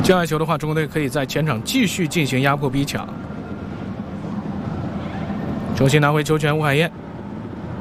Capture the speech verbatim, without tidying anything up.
界外球的话，中国队可以在前场继续进行压迫逼抢。重新拿回球权，吴海燕。